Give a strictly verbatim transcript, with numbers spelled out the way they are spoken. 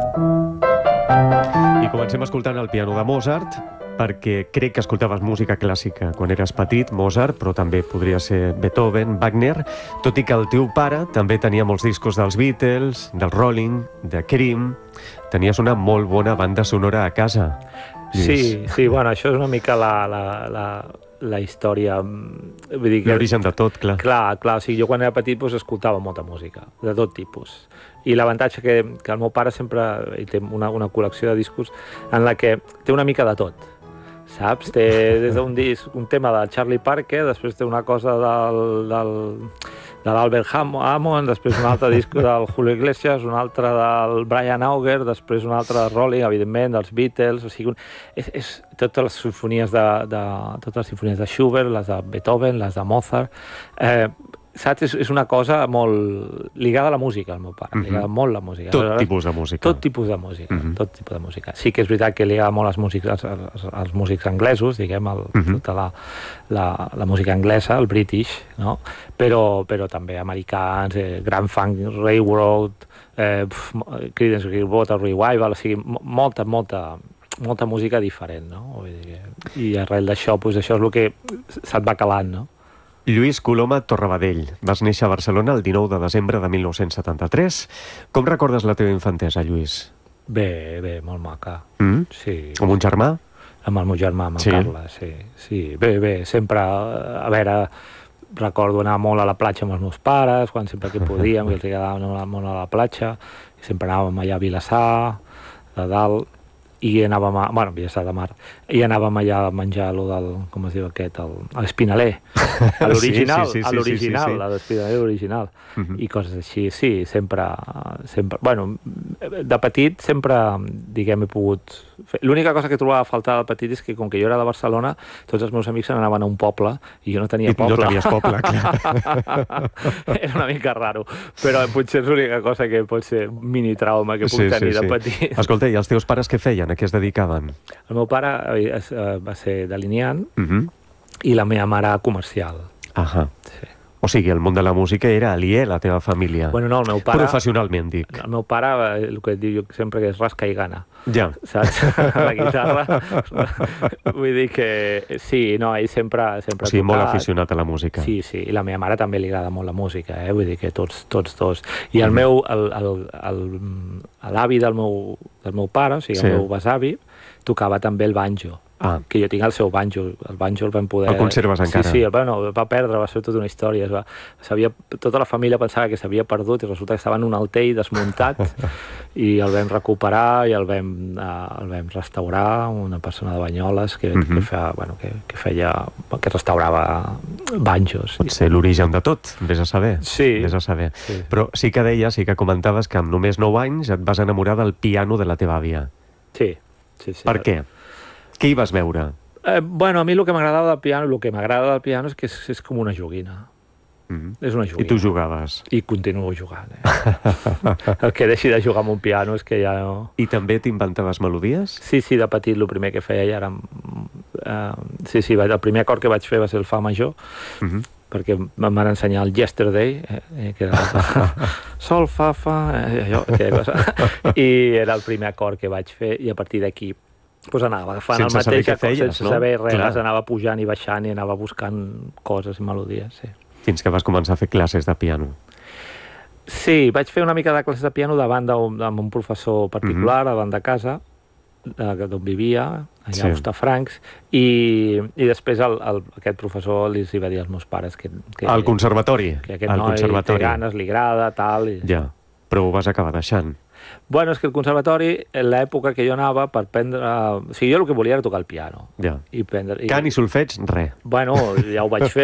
I comencem escoltant el piano de Mozart, perquè crec que escoltaves música clàssica quan eres petit, Mozart, però també podria ser Beethoven, Wagner, tot i que el teu pare també tenia molts discos dels Beatles, del Rolling, de Cream. Tenies una molt bona banda sonora a casa. Sí, sí, bueno, això és una mica la, la, la, la història... L'origen de tot, clar. Clar, clar, o sigui, jo quan era petit doncs, escoltava molta música, de tot tipus. I l'avantatge que, que el meu pare sempre ell té una, una col·lecció de discos en la que té una mica de tot, saps? Té des d'un disc, un tema de Charlie Parker, després té una cosa del... del de l'Albert Hammond, després un altre disc del Julio Iglesias, un altre del Brian Auger, després un altre de Rolling, evidentment, dels Beatles, o sigui, un, és, és totes les simfonies de, de, totes les simfonies de Schubert, les de Beethoven, les de Mozart, eh, saps? És, és una cosa molt ligada a la música, el meu pare, mm-hmm. ligada molt a la música. Tot Aleshores, tipus de música. Tot tipus de música, mm-hmm. tot tipus de música. Sí que és veritat que liga molt als músics, als, als, als músics anglesos, diguem, el, mm-hmm. tota la, la, la música anglesa, el British, no? Però, però també americans, eh, Grand Funk Railroad, eh, Creedence Clearwater Revival, o sigui, molta, molta, molta música diferent, no? Vull dir, i arrel d'això, doncs això és el que se't va calant, no? Lluís Coloma Torrabadell, vas néixer a Barcelona el dinou de desembre de mil nou-cents setanta-tres. Com recordes la teva infantesa, Lluís? Bé, bé, molt maca. Mm? Sí. Amb un germà? Amb el meu germà, amb el sí. Carles, sí. Sí, bé, bé, sempre, a veure, recordo anar molt a la platja amb els meus pares, quan sempre que podíem, que els agradava anar molt a la platja, i sempre anàvem allà a Vilassar, de dalt, i anàvem a... Bueno, Vilassar de Mar, i anàvem allà a menjar allò del... Com es diu aquest? L'Espinaler. A l'original, sí, sí, sí, a l'original, sí, sí, sí. a l'Espinaler original. Uh-huh. I coses així, sí, sempre... sempre bueno, de petit sempre, diguem, he pogut... Fer... L'única cosa que trobava a faltar de petit és que, com que jo era de Barcelona, tots els meus amics se n'anaven a un poble i jo no tenia I poble. no tenies poble, clar. Era una mica raro, però potser és l'única cosa que pot ser mini trauma que puc sí, tenir sí, de sí. petit. Escolta, i els teus pares què feien? A què es dedicaven? El meu pare va ser delineant uh-huh. i la meva mare comercial. Ahà. Sí. O sigui, el món de la música era aliè a la teva família. Bueno, no, el meu pare... Professionalment, dic. El meu pare, el que diu jo sempre, que és rasca i gana. Ja. Saps? La guitarra. Vull dir que... Sí, no, ell sempre... sempre o sigui, tocat. Molt aficionat a la música. Sí, sí, i la meva mare també li agrada molt la música, eh? Vull dir que tots, tots dos. I el mm. meu... L'avi del, meu, del meu pare, o sigui, el sí. meu besavi, tocava també el banjo. Ah. Que jo tinc el seu banjo, el banjo el vam poder... El conserves encara? Sí, sí, el, bueno, el va perdre, va ser tota una història. Es va, sabia, tota la família pensava que s'havia perdut i resulta que estava en un altell desmuntat i el vam recuperar i el vam, uh, el vam restaurar, una persona de Banyoles que, uh-huh. que, feia, bueno, que, que feia... que restaurava banjos. Pot ser l'origen de tot, vés a saber. Sí. Vés a saber. Sí. Però sí que deies, sí que comentaves que amb només nou anys et vas enamorar del piano de la teva àvia. Sí, sí, sí. Per què? Què hi vas veure? Eh, bueno, a mi el que m'agradava del piano, el que m'agrada del piano és que és, és com una joguina. Mm-hmm. És una joguina. I tu jugaves? I continuo jugant, eh? El que deixi de jugar amb un piano és que ja no... I també t'inventaves melodies? Sí, sí, de petit el primer que feia ja era... Uh, sí, sí, el primer acord que vaig fer va ser el fa major, mm-hmm. perquè em van ensenyar el Yesterday, eh, que era sol, fa, fa... Eh, allò, aquella cosa. I era el primer acord que vaig fer i a partir d'aquí pues anava agafant sense el mateix acord, feies, sense no? saber res, Clar. anava pujant i baixant i anava buscant coses i melodies, sí. Fins que vas començar a fer classes de piano. Sí, vaig fer una mica de classes de piano davant d'un, amb un professor particular, mm-hmm. davant de casa, d'on vivia, allà sí. a Hostafrancs, i, i després el, el, aquest professor li va dir als meus pares que... que al conservatori? Que aquest al noi conservatori. té ganes, li agrada, tal... I... Ja, però ho vas acabar deixant. Bueno, és que el conservatori, en l'època que jo anava per prendre... O sigui, jo el que volia era tocar el piano. Ja. I prendre... Cant i solfeig, res. Bueno, ja ho vaig fer.